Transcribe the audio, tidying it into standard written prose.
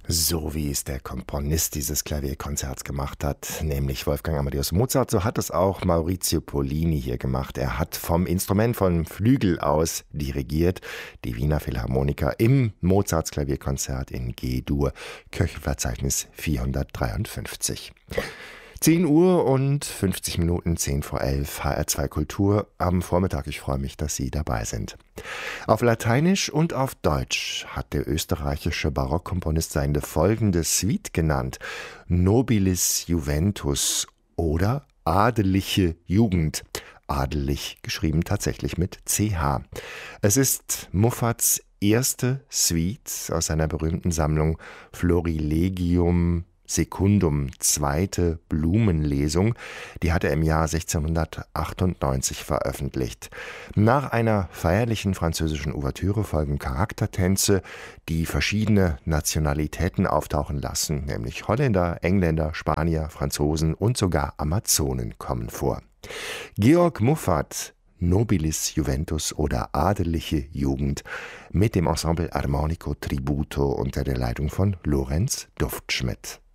So wie es der Komponist dieses Klavierkonzerts gemacht hat, nämlich Wolfgang Amadeus Mozart, so hat es auch Maurizio Pollini hier gemacht. Er hat vom Instrument, vom Flügel aus dirigiert, die Wiener Philharmoniker im Mozarts Klavierkonzert in G-Dur, Köchelverzeichnis 453. 10 Uhr und 50 Minuten, 10 vor 11, HR2 Kultur am Vormittag. Ich freue mich, dass Sie dabei sind. Auf Lateinisch und auf Deutsch hat der österreichische Barockkomponist seine folgende Suite genannt: Nobilis Juventus oder Adeliche Jugend. Adelig geschrieben tatsächlich mit CH. Es ist Muffats erste Suite aus seiner berühmten Sammlung Florilegium Secundum, zweite Blumenlesung, die hat er im Jahr 1698 veröffentlicht. Nach einer feierlichen französischen Ouvertüre folgen Charaktertänze, die verschiedene Nationalitäten auftauchen lassen, nämlich Holländer, Engländer, Spanier, Franzosen und sogar Amazonen kommen vor. Georg Muffat, Nobilis Juventus oder Adeliche Jugend mit dem Ensemble Armonico Tributo unter der Leitung von Lorenz Duftschmidt.